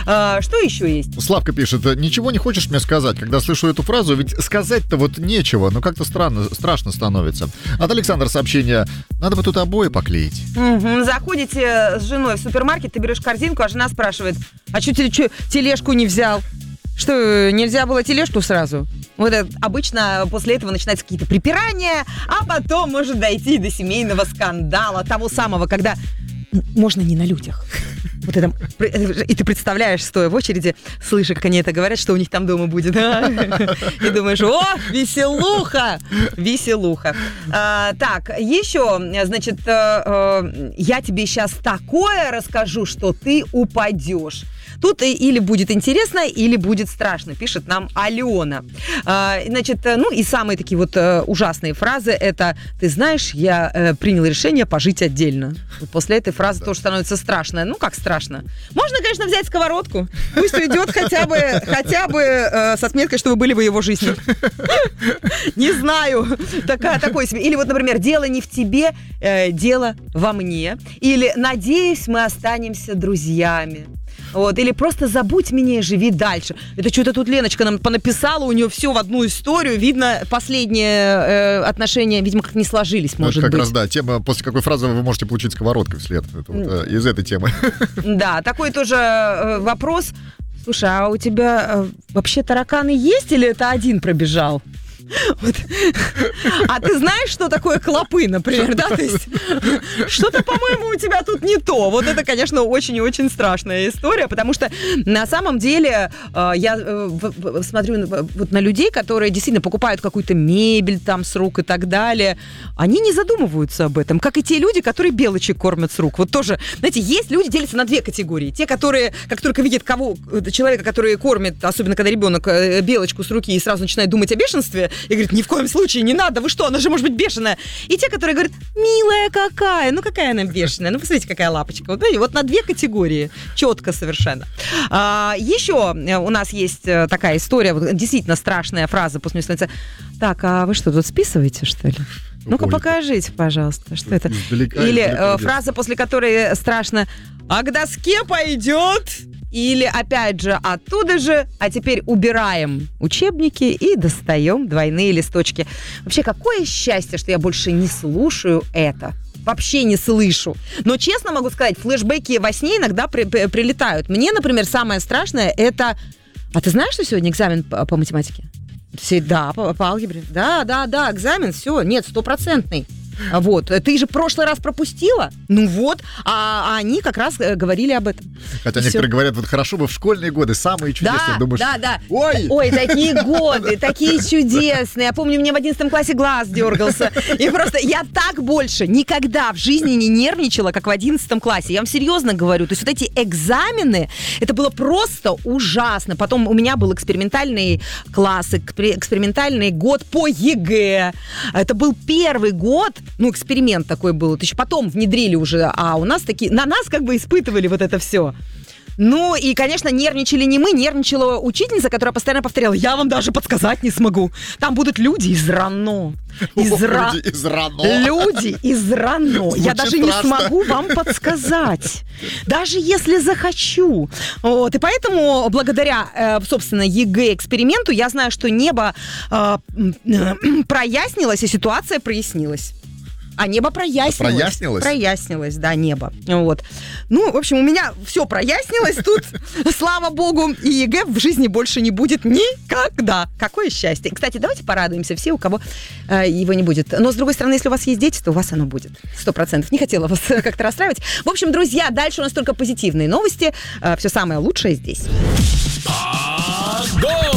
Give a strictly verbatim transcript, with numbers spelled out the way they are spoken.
А, что еще есть? Славка пишет, ничего не хочешь мне сказать, когда слышу эту фразу, ведь сказать-то вот нечего, но как-то странно, страшно становится. От Александра сообщение, надо бы тут обои поклеить. Угу. Заходите с женой в супермаркет, ты берешь корзинку, а жена спрашивает, а что ты тележку не взял? Что, нельзя было тележку сразу? Вот это, обычно после этого начинаются какие-то припирания, а потом может дойти до семейного скандала, того самого, когда можно не на людях. Вот это, и ты представляешь, стоя в очереди, слыша, как они это говорят, что у них там дома будет. И думаешь, о, веселуха! Веселуха. А, так, еще, значит, я тебе сейчас такое расскажу, что ты упадешь. Тут или будет интересно, или будет страшно, пишет нам Алена. А, значит, ну и самые такие вот а, ужасные фразы, это, ты знаешь, я а, принял решение пожить отдельно. Вот после этой фразы да. тоже становится страшно. Ну, как страшно? Можно, конечно, взять сковородку, пусть уйдет хотя бы, хотя бы а, со сметкой, что вы были в его жизни. Не знаю. Такое себе. Или вот, например, дело не в тебе, дело во мне. Или, надеюсь, мы останемся друзьями. Вот, или просто забудь меня и живи дальше. Это что-то тут Леночка нам понаписала, у нее все в одну историю. Видно, последние э, отношения, видимо, как не сложились, может ну, как быть. Как раз, да, тема, после какой фразы вы можете получить сковородкой вслед. Это вот, э, из этой темы. Да, такой тоже э, вопрос. Слушай, а у тебя э, вообще тараканы есть или это один пробежал? Вот. А ты знаешь, что такое клопы, например, да? То есть что-то, по-моему, у тебя тут не то. Вот это, конечно, очень и очень страшная история, потому что на самом деле э, я э, смотрю вот на людей, которые действительно покупают какую-то мебель там с рук и так далее. Они не задумываются об этом, как и те люди, которые белочек кормят с рук. Вот тоже, знаете, есть люди, делятся на две категории. Те, которые, как только видят кого, человека, который кормит, особенно когда ребенок, белочку с руки и сразу начинает думать о бешенстве, и говорит, ни в коем случае, не надо, вы что, она же может быть бешеная. И те, которые говорят, милая какая, ну какая она бешеная, ну посмотрите, какая лапочка. Вот, вот на две категории, четко совершенно. А, еще у нас есть такая история, вот, действительно страшная фраза, после нее становится, так, а вы что, тут списываете, что ли? Ну-ка, Ой, покажите, пожалуйста, что это. Издалека, Или издалека, фраза, после которой страшно, а к доске пойдет... Или, опять же, оттуда же, а теперь убираем учебники и достаем двойные листочки. Вообще, какое счастье, что я больше не слушаю это. Вообще не слышу. Но, честно могу сказать, флешбеки во сне иногда при- при- прилетают. Мне, например, самое страшное это... А ты знаешь, что сегодня экзамен по, по математике? Все, да, по, по алгебре. Да, да, да, экзамен, все, нет, стопроцентный. Вот, ты же в прошлый раз пропустила, ну вот, а, а они как раз говорили об этом. Хотя и некоторые все. Говорят, вот хорошо бы в школьные годы, самые чудесные, да, думаешь, да, да. Ой! Ой, такие годы, такие чудесные. Я помню, у меня в одиннадцатом классе глаз дергался. И просто я так больше никогда в жизни не нервничала, как в одиннадцатом классе. Я вам серьезно говорю. То есть вот эти экзамены, это было просто ужасно. Потом у меня был экспериментальный класс, экспериментальный год по ЕГЭ. Это был первый год, ну, эксперимент такой был. Это еще потом внедрили уже, а у нас такие, на нас как бы испытывали вот это все. Ну, и, конечно, нервничали не мы, нервничала учительница, которая постоянно повторяла, я вам даже подсказать не смогу. Там будут люди из РАНО. Из О, ра... Люди из РАНО. Люди из РАНО. Я даже страшно. Не смогу вам подсказать. Даже если захочу. Вот. И поэтому, благодаря, собственно, ЕГЭ-эксперименту, я знаю, что небо э, прояснилось, и ситуация прояснилась. А небо прояснилось. Прояснилось? Прояснилось, да, небо. Вот. Ну, в общем, у меня все прояснилось тут, слава богу, и ЕГЭ в жизни больше не будет никогда. Какое счастье. Кстати, давайте порадуемся все, у кого э, его не будет. Но, с другой стороны, если у вас есть дети, то у вас оно будет. Сто процентов. Не хотела вас как-то расстраивать. В общем, друзья, дальше у нас только позитивные новости. Э, все самое лучшее здесь.